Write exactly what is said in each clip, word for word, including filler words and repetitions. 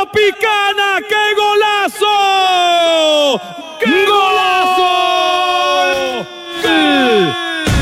Tropicana, ¡qué golazo! ¡Qué golazo! ¡Gol!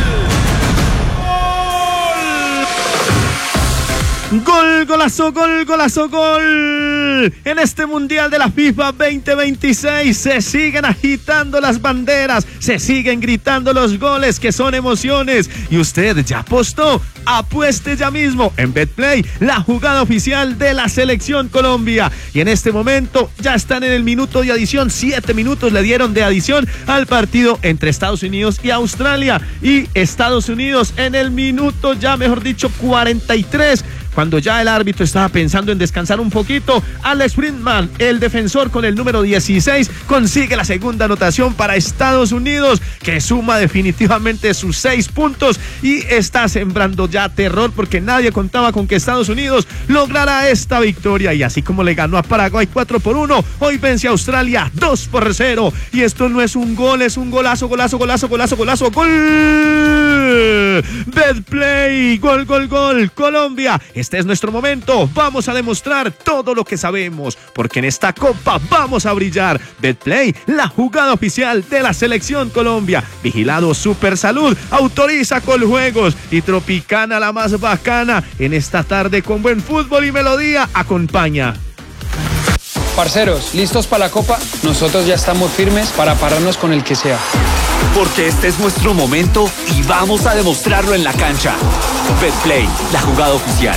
Gol, golazo, gol, golazo, gol. En este Mundial de la FIFA veinte veintiséis se siguen agitando las banderas, se siguen gritando los goles que son emociones. ¿Y usted ya apostó? Apueste ya mismo en Betplay, la jugada oficial de la Selección Colombia. Y en este momento ya están en el minuto de adición, siete minutos le dieron de adición al partido entre Estados Unidos y Australia. Y Estados Unidos en el minuto ya, mejor dicho, cuarenta y tres. Cuando ya el árbitro estaba pensando en descansar un poquito, Alex Friedman, el defensor con el número dieciséis, consigue la segunda anotación para Estados Unidos, que suma definitivamente sus seis puntos y está sembrando ya terror, porque nadie contaba con que Estados Unidos lograra esta victoria. Y así como le ganó a Paraguay cuatro por uno, hoy vence a Australia dos por cero. Y esto no es un gol, es un golazo, golazo, golazo, golazo, golazo, gol. Betplay, gol, gol, gol. Colombia, este es nuestro momento. Vamos a demostrar todo lo que sabemos, porque en esta copa vamos a brillar. Betplay, la jugada oficial de la Selección Colombia. Vigilado Super Salud, autoriza Coljuegos, y Tropicana, la más bacana, en esta tarde con buen fútbol y melodía, acompaña. Parceros, ¿listos para la copa? Nosotros ya estamos firmes para pararnos con el que sea. Porque este es nuestro momento y vamos a demostrarlo en la cancha. Betplay, la jugada oficial.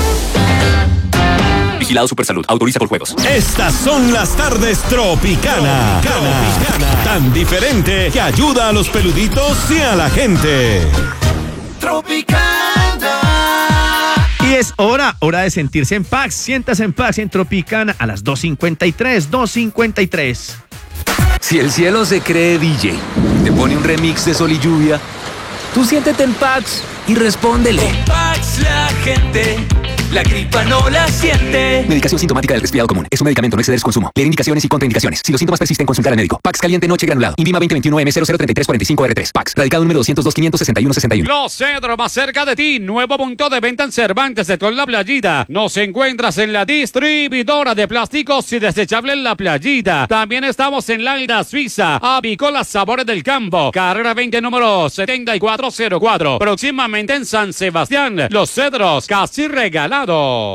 Vigilado Supersalud, autoriza Coljuegos. Estas son las tardes Tropicana. Tropicana. Tan diferente que ayuda a los peluditos y a la gente. Tropicana. Y es hora, hora de sentirse en paz. Siéntase en paz en Tropicana a las dos cincuenta y tres, dos cincuenta y tres. Si el cielo se cree D J, te pone un remix de Sol y Lluvia, tú siéntete en Pax y respóndele. Con Pax la gente, la gripa no la siente. Medicación sintomática del resfriado común. Es un medicamento, no exceder su consumo. Leer indicaciones y contraindicaciones. Si los síntomas persisten, consultar al médico. Pax caliente noche granulado. Invima veinte veintiuno M cero cero treinta y tres cuarenta y cinco R tres. Pax. Radicado número doscientos dos, quinientos sesenta y uno, sesenta y uno. Los Cedros, más cerca de ti. Nuevo punto de venta en Cervantes de toda la Playita. Nos encuentras en la distribuidora de plásticos y desechables en la Playita. También estamos en Laida, Suiza. Avicola Sabores del Campo. Carrera veinte, número setenta y cuatro cero cuatro. Próximamente en San Sebastián. Los Cedros, casi regalado.